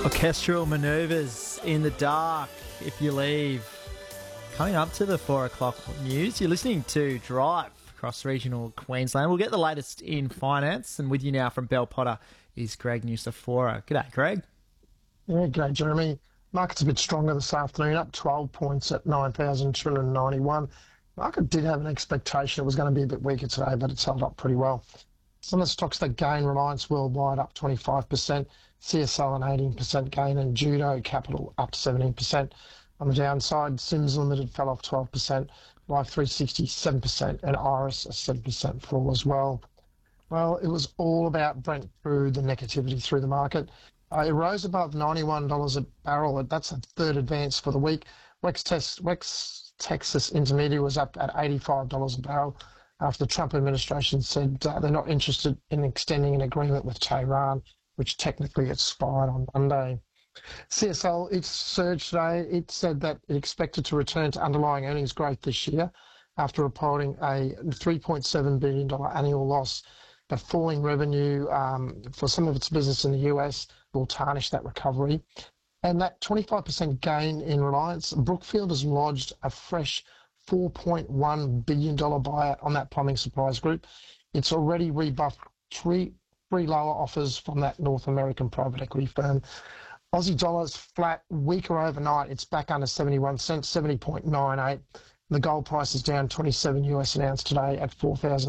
Orchestral manoeuvres in the dark if you leave. Coming up to the 4 o'clock news, you're listening to Drive across regional Queensland. We'll get the latest in finance, and with you now from Bell Potter is Greg Nusafora. G'day, Greg. Yeah, g'day, Jeremy. Market's a bit stronger this afternoon, up 12 points at 9,291. Market did have an expectation it was going to be a bit weaker today, but it's held up pretty well. Some of the stocks that gain, Reliance Worldwide up 25%, CSL an 18% gain, and Judo Capital up 17%. On the downside, Sims Limited fell off 12%, Life 360 7%, and Iris a 7% fall as well. Well, it was all about Brent crude, the negativity through the market. It rose above $91 a barrel. That's a third advance for the week. West Texas Intermediate was up at $85 a barrel after the Trump administration said they're not interested in extending an agreement with Tehran, which technically expired on Monday. CSL, it surged today. It said that it expected to return to underlying earnings growth this year after reporting a $3.7 billion annual loss. But falling revenue for some of its business in the US will tarnish that recovery. And that 25% gain in Reliance, Brookfield has lodged a fresh $4.1 billion buyout on that plumbing supplies group. It's already rebuffed three lower offers from that North American private equity firm. Aussie dollar's flat, weaker overnight. It's back under 71 cents, 70.98. The gold price is down 27 US an ounce today at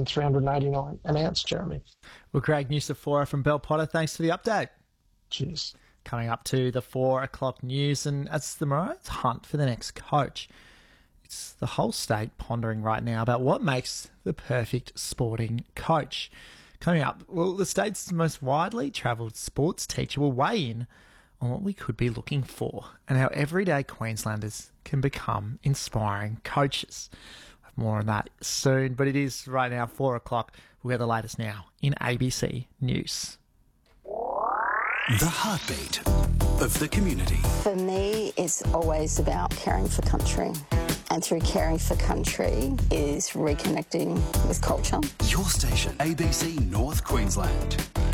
4,389 an ounce, Jeremy. Well, Greg Nusafora from Bell Potter, thanks for the update. Cheers. Coming up to the 4 o'clock news, and it's the Maroons' hunt for the next coach. It's the whole state pondering right now about what makes the perfect sporting coach. Coming up, well, the state's most widely travelled sports teacher will weigh in on what we could be looking for and how everyday Queenslanders can become inspiring coaches. We'll have more on that soon, but it is right now 4 o'clock. We'll get the latest now in ABC News. The heartbeat of the community. For me, it's always about caring for country. And through caring for country is reconnecting with culture. Your station, ABC North Queensland.